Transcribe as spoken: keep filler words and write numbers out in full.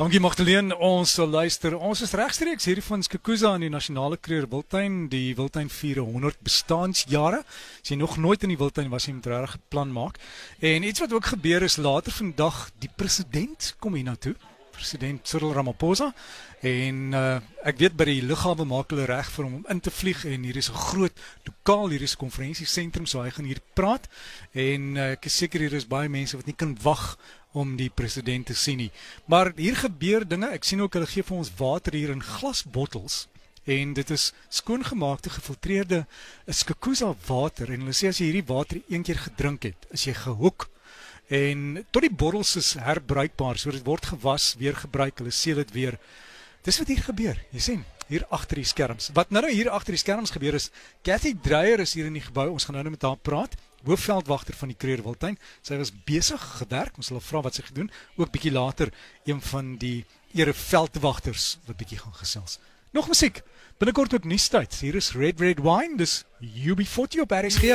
Dankie Magdalene, ons sal luister. Ons is regstreeks hierdie van Skukuza in die Nasionale Kruger Wildtuin. Die Wildtuin vier honderd bestaanjare. As jy nog nooit in die Wildtuin was, jy moet regtig 'n plan maak. En iets wat ook gebeur is later vandag, die president kom hier na toe. President Cyril Ramaphosa. En uh, ek weet by die lughawe maak hulle reg vir hom om in te vlieg en hier is 'n groot lokaal, hier is 'n konferensiesentrum, so hy gaan hier praat. En uh, ek is seker hier is baie mense wat nie kan wag om die president te sien nie. Maar hier gebeur dinge. Ek sien ook hulle gee vir ons water hier in glasbottels. En dit is skoongemaakte, gefiltreerde Skukuza water. En hulle sê as jy hierdie water een keer gedrink het, is jy gehoek. En tot die bottels is herbruikbaar, so dit word gewas, weer gebruik, hulle sê dit weer. Dis wat hier gebeur, jy sien, hier agter die skerms. Wat nou, nou hier agter die skerms gebeur is, Cathy Dreyer is hier in die gebou, ons gaan nou met haar praat, hoofveldwagter van die Kruger Wildtuin. Sy was besig gewerk, ons sal vra wat sy gedoen, ook bietjie later een van die ereveldwagters wat bietjie gaan gesels. Nog musiek, binnekort ook nuustyd. Hier is Red Red Wine, dis U B forty op R S G.